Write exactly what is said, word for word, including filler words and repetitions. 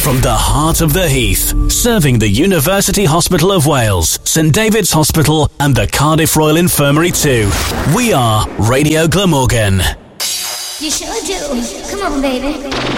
From the heart of the Heath, serving the University Hospital of Wales, St David's Hospital and the Cardiff Royal Infirmary too. We are Radio Glamorgan. You sure do. Come on, baby.